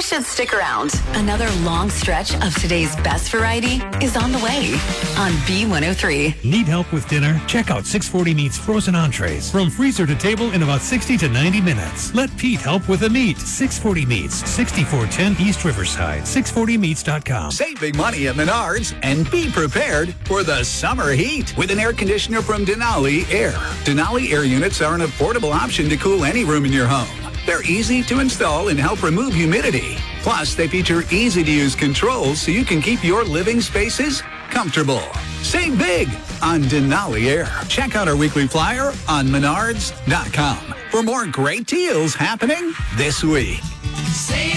should stick around. Another long stretch of today's best variety is on the way on B103. Need help with dinner? Check out 640 Meats frozen entrees. From freezer to table in about 60 to 90 minutes. Let Pete help with the meat. 640 Meats, 6410 East Riverside. 640meats.com. Save big money at Menards and be prepared for the summer heat with an air conditioner from Denali Air. Denali Air units are an affordable option to cool any room in your home. They're easy to install and help remove humidity. Plus, they feature easy-to-use controls so you can keep your living spaces comfortable. Save big on Denali Air. Check out our weekly flyer on menards.com for more great deals happening this week. Save